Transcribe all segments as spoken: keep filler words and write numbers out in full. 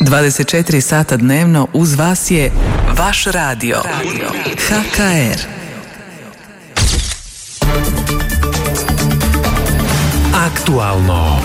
dvadeset četiri sata dnevno uz vas je vaš radio. H K R. Aktualno.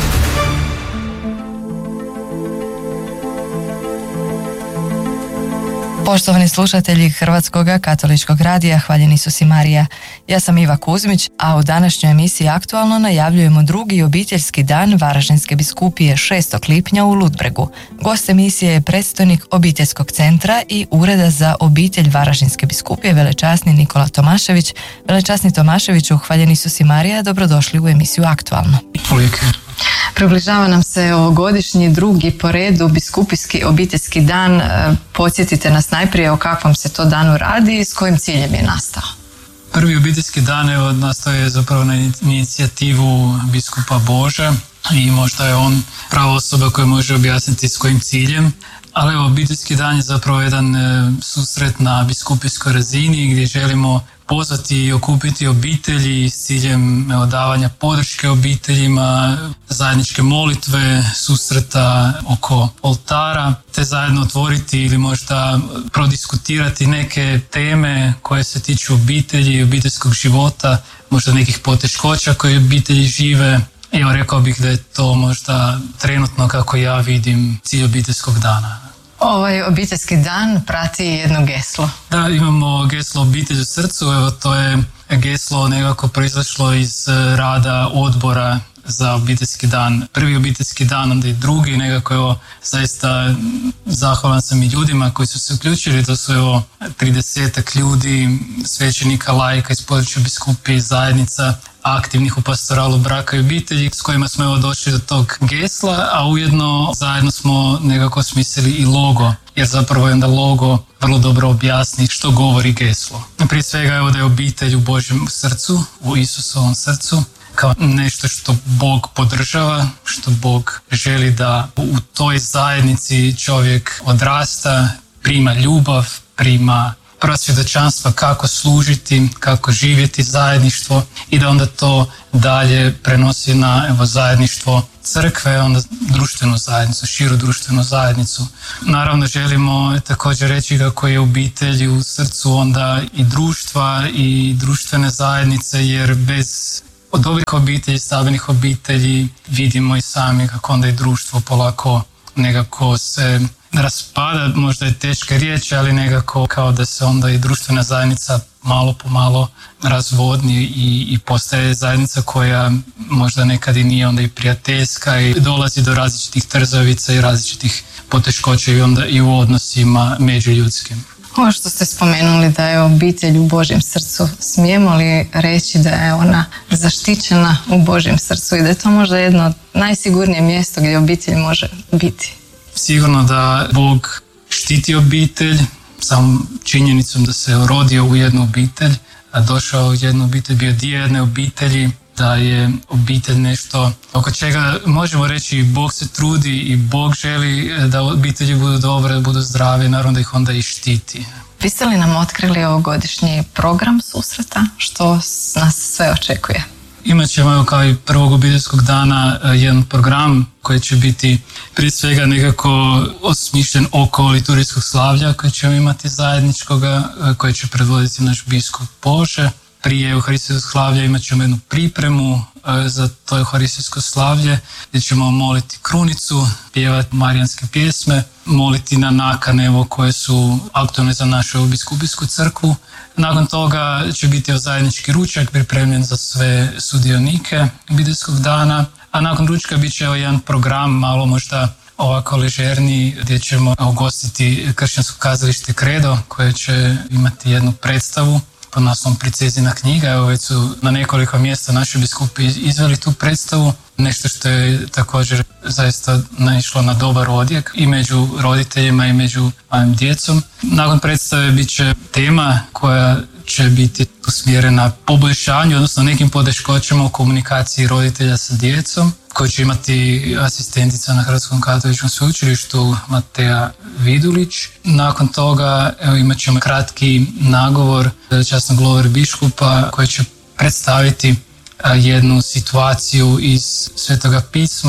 Poštovani slušatelji Hrvatskog katoličkog radija, hvaljeni su si Marija. Ja sam Iva Kuzmić, a u današnjoj emisiji Aktualno najavljujemo drugi obiteljski dan Varaždinske biskupije šestog lipnja u Ludbregu. Gost emisije je predstojnik obiteljskog centra i ureda za obitelj Varaždinske biskupije, velečasni Nikola Tomašević. Velečasni Tomaševiću, hvaljeni su si Marija, dobrodošli u emisiju Aktualno. Uvijek. Približava nam se ovogodišnji drugi po redu biskupijski obiteljski dan. Podsjetite nas najprije o kakvom se to danu radi i s kojim ciljem je nastao. Prvi obiteljski dan evo, nastao je zapravo na inicijativu biskupa Boža i možda je on prava osoba koja može objasniti s kojim ciljem. Ali evo, obiteljski dan je zapravo jedan e, susret na biskupijskoj razini gdje želimo pozvati i okupiti obitelji s ciljem evo, davanja podrške obiteljima, zajedničke molitve, susreta oko oltara, te zajedno otvoriti ili možda prodiskutirati neke teme koje se tiču obitelji i obiteljskog života, možda nekih poteškoća koje obitelji žive. Evo, rekao bih da je to možda trenutno, kako ja vidim, cilj obiteljskog dana. Ovaj obiteljski dan prati jedno geslo. Da, imamo geslo Obitelj u srcu. Evo, to je geslo nekako proizašlo iz rada odbora za obiteljski dan. Prvi obiteljski dan, onda i drugi. Nekako evo, zaista zahvalan sam i ljudima koji su se uključili. To su evo tridesetak ljudi, svećenika, laika iz područja biskupije, zajednica aktivnih u pastoralu braka i obitelji s kojima smo evo došli do tog gesla, a ujedno zajedno smo nekako smislili i logo, jer zapravo je onda logo vrlo dobro objasni što govori geslo. Prije svega evo da je obitelj u Božjem srcu, u Isusovom srcu, kao nešto što Bog podržava, što Bog želi da u toj zajednici čovjek odrasta, prima ljubav, prima prva svjedočanstva kako služiti, kako živjeti zajedništvo i da onda to dalje prenosi na evo, zajedništvo crkve, onda društvenu zajednicu, širu društvenu zajednicu. Naravno želimo također reći kako je obitelj u srcu onda i društva i društvene zajednice, jer bez dobrih obitelji, stabilnih obitelji vidimo i sami kako onda i društvo polako nekako se raspada, možda je teška riječ, ali nekako kao da se onda i društvena zajednica malo po malo razvodni i, i postaje zajednica koja možda nekad i nije onda i prijateljska i dolazi do različitih trzavica i različitih poteškoća i onda i u odnosima međuljudskim. Ovo što ste spomenuli da je obitelj u Božjem srcu, smijemo li reći da je ona zaštićena u Božjem srcu i da je to možda jedno od najsigurnije mjesto gdje obitelj može biti? Sigurno da Bog štiti obitelj, samom činjenicom da se rodio u jednu obitelj, a došao u jednu obitelj, bio dio jedne obitelji, da je obitelj nešto oko čega možemo reći Bog se trudi i Bog želi da obitelji budu dobre, da budu zdrave, naravno da ih onda i štiti. Biste li nam otkrili ovogodišnji program susreta? Što nas sve očekuje? Imat ćemo evo, kao i prvog obiteljskog dana jedan program koji će biti prije svega nekako osmišljen oko liturgijskog slavlja koji ćemo imati zajedničkoga, koji će predvoditi naš biskup Bože. Prije euharistijskog slavlja imat ćemo jednu pripremu za to euharistijsko slavlje gdje ćemo moliti krunicu, pjevati marijanske pjesme, moliti na nakane evo, koje su aktualne za našu biskupijsku crkvu. Nakon toga će biti zajednički ručak pripremljen za sve sudionike obiteljskog dana, a nakon ručka bit će jedan program malo možda ovako ležerniji gdje ćemo ugostiti kršćansko kazalište Kredo koje će imati jednu predstavu pod naslovom Princeznina knjiga. Evo već su na nekoliko mjesta naši biskupi izveli tu predstavu, nešto što je također zaista naišlo na dobar odjek i među roditeljima i među mojim djecom. Nakon predstave bit će tema koja će biti usmjerena poboljšanju, odnosno nekim poteškoćama u komunikaciji roditelja sa djecom, koji će imati asistentica na Hrvatskom katoličkom sveučilištu Mateja Vidulić. Nakon toga evo, imat ćemo kratki nagovor časnog glave biskupa koji će predstaviti jednu situaciju iz Svetoga pisma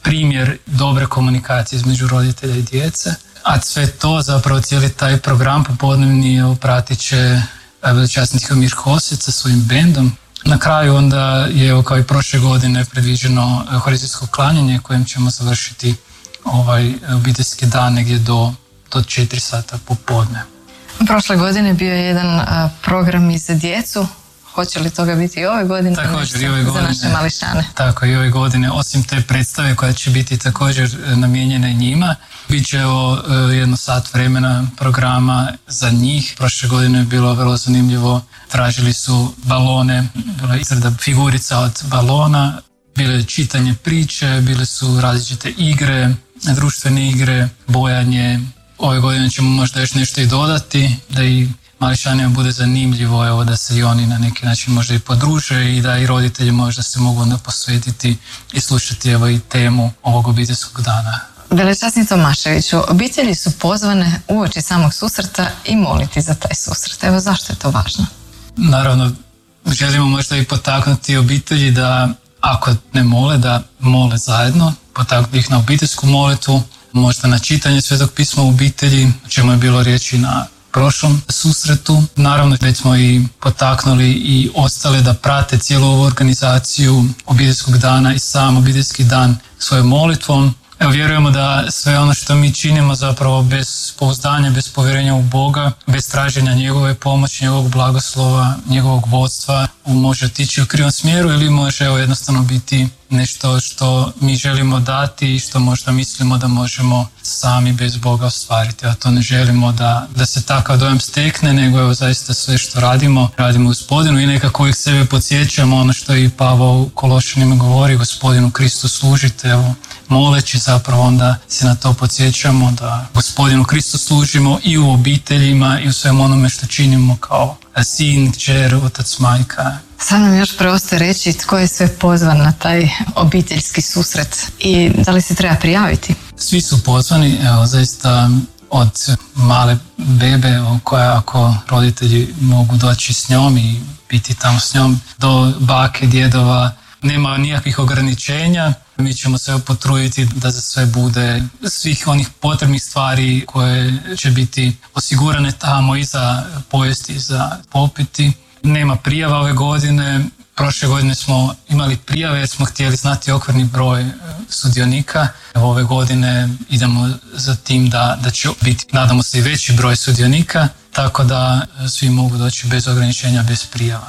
primjer dobre komunikacije između roditelja i djece. A sve to, zapravo cijeli taj program popodnevni pratit će veličasni Tihomir Hosić sa svojim bendom. Na kraju onda je, evo, kao i prošle godine, predviđeno horizijsko klanjanje kojem ćemo završiti ovaj obiteljski dan negdje do, do četiri sata popodne. Prošle godine bio je jedan a, program i za djecu. Hoće li toga biti i ove godine? Također i ove godine. Za naše mališane. Tako i ove godine. Osim te predstave koja će biti također namijenjena i njima, bit će o jedno sat vremena programa za njih. Prošle godine je bilo vrlo zanimljivo. Tražili su balone, bila izrada figurica od balona, bilo je čitanje priče, bile su različite igre, društvene igre, bojanje. Ove godine ćemo možda još nešto i dodati, da i mališanima bude zanimljivo, evo, da se i oni na neki način možda i podruže i da i roditelji možda se mogu onda posvetiti i slušati, evo, i temu ovog obiteljskog dana. Velečasni Tomaševiću, obitelji su pozvane uoči samog susreta i moliti za taj susret. Evo, zašto je to važno? Naravno, želimo možda i potaknuti obitelji da, ako ne mole, da mole zajedno, potaknuti ih na obiteljsku molitvu, možda na čitanje Svetog pisma u obitelji, o čemu je bilo riječi na prošlom susretu. Naravno, već smo i potaknuli i ostale da prate cijelu ovu organizaciju obiteljskog dana i sam obiteljski dan svojom molitvom. Evo, vjerujemo da sve ono što mi činimo zapravo bez pouzdanja, bez povjerenja u Boga, bez traženja njegove pomoći, njegovog blagoslova, njegovog vodstva, može otići u krivom smjeru ili može, evo, jednostavno biti nešto što mi želimo dati i što možda mislimo da možemo sami bez Boga ostvariti. A to ne želimo da, da se takav dojam stekne, nego evo, zaista sve što radimo, radimo Gospodinu i nekako uvijek sebe podsjećamo ono što i Pavao u Kološanima govori, Gospodinu Kristu služite, evo, moleći zapravo onda se na to podsjećamo da Gospodinu Kristu služimo i u obiteljima i u svemu onome što činimo kao sin, kćer, otac, majka. Sad nam još preostaje reći tko je sve pozvan na taj obiteljski susret i da li se treba prijaviti? Svi su pozvani, evo, zaista od male bebe koja, ako roditelji mogu doći s njom i biti tamo s njom, do bake, djedova, nema nikakvih ograničenja. Mi ćemo se potruditi da za sve bude svih onih potrebnih stvari koje će biti osigurane tamo i za pojesti i za popiti. Nema prijava ove godine. Prošle godine smo imali prijave jer smo htjeli znati okvirni broj sudionika. Ove godine idemo za tim da, da će biti, nadamo se, i veći broj sudionika, tako da svi mogu doći bez ograničenja, bez prijava.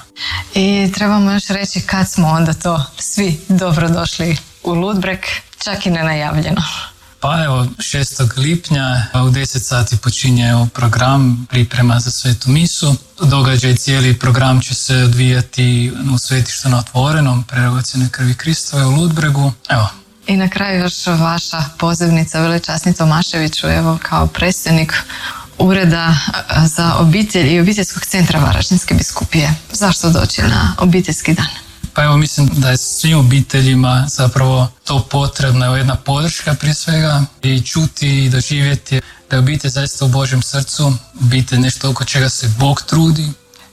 I trebamo još reći kad smo onda to svi dobro došli u Ludbreg, čak i nenajavljeno. Pa evo, šestog lipnja u deset sati počinje program priprema za svetu misu. Događaj, cijeli program će se odvijati u svetištu na otvorenom, prerogocjene krvi Kristove u Ludbregu. Evo. I na kraju još vaša pozivnica, Velečasni Tomaševiću, evo, kao predsjednik Ureda za obitelj i obiteljskog centra Varaždinske biskupije. Zašto doći na obiteljski dan? Pa evo, mislim da je svim obiteljima zapravo to potrebna, evo, jedna podrška prije svega i čuti i doživjeti da je obitelj zaista u Božjem srcu, obitelj nešto oko čega se Bog trudi,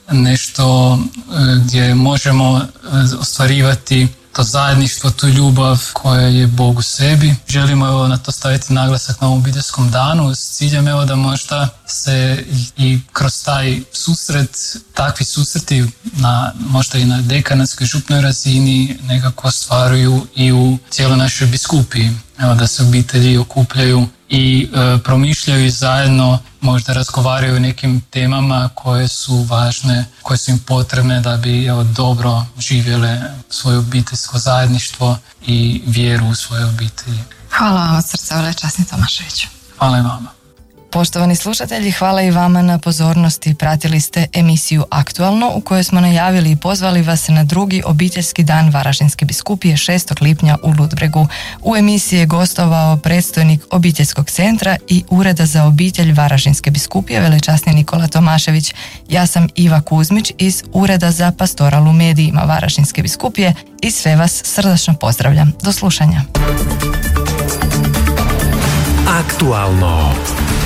nešto gdje možemo ostvarivati to zajedništvo, tu ljubav koja je Bog u sebi. Želimo, evo, na to staviti naglasak na ovom obiteljskom danu s ciljem, evo, da možda se i kroz taj susret, takvi susreti na, možda i na dekanatskoj župnoj razini nekako ostvaruju i u cijeloj našoj biskupiji. Evo, da se obitelji okupljaju i e, promišljaju i zajedno možda razgovaraju o nekim temama koje su važne, koje su im potrebne da bi, evo, dobro živjele svoje obiteljsko zajedništvo i vjeru u svoje obitelji. Hvala vam od srca, Velečasni Tomaševiću. Hvala i vama. Poštovani slušatelji, hvala i vama na pozornosti. Pratili ste emisiju Aktualno u kojoj smo najavili i pozvali vas na drugi obiteljski dan Varaždinske biskupije šestog lipnja u Ludbregu. U emisiji je gostovao predstojnik obiteljskog centra i Ureda za obitelj Varaždinske biskupije, Velečasni Nikola Tomašević. Ja sam Iva Kuzmić iz Ureda za pastoral u medijima Varaždinske biskupije i sve vas srdačno pozdravljam. Do slušanja. Aktualno.